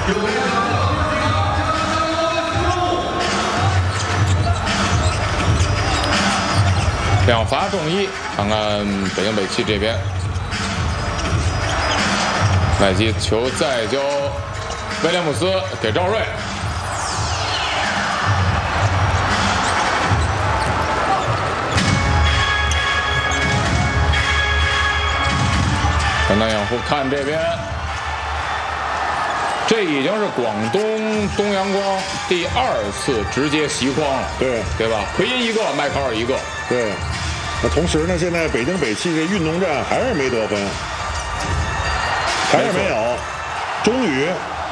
两罚中一，看看北京北汽这边，麦基球再交威廉姆斯给赵睿，等等掩护，看这边。 这已经是广东东阳光第2次直接袭筐了，对吧？奎因一个，麦考尔一个， 对。那同时呢，现在北京北汽这运动战还是没得分，还是没有。终于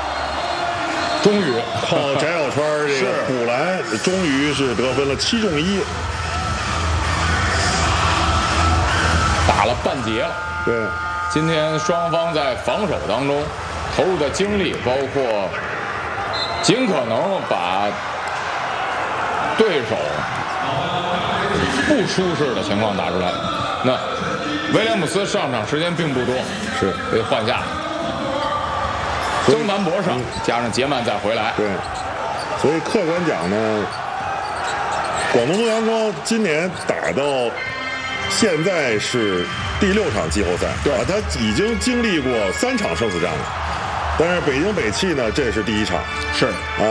靠翟小川这个补篮，终于是得分了7中1， 打了半节了。 对， 今天双方在防守当中。 投入的精力包括尽可能把对手不舒适的情况打出来。那威廉姆斯上场时间并不多， 是被换下。曾凡博上，加上杰曼再回来。 对，所以客观讲呢，广东东阳光今年打到现在是第6场季后赛，对吧？他已经经历过3场生死战了。 但是北京北汽呢，这是第1场， 是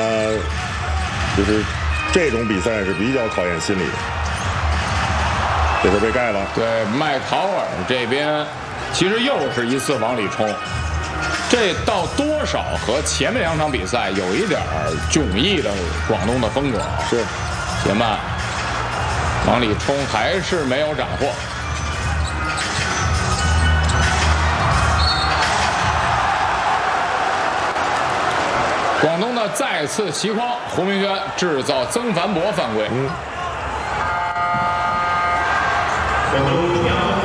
就是这种比赛是比较考验心理的。这球被盖了， 对，麦考尔这边其实又是一次往里冲，这到多少和前面2场比赛有一点迥异的广东的风格。 是， 杰曼往里冲还是没有斩获。 广东的再次袭筐，胡明轩制造曾凡博犯规。 广东中央